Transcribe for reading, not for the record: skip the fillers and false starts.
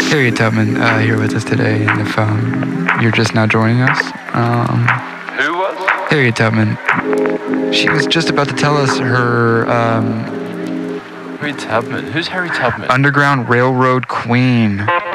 Harriet Tubman here with us today, and if you're just now joining us, Who was? Harriet Tubman. She was just about to tell us her Harry Tubman. Who's Harry Tubman? Underground Railroad Queen.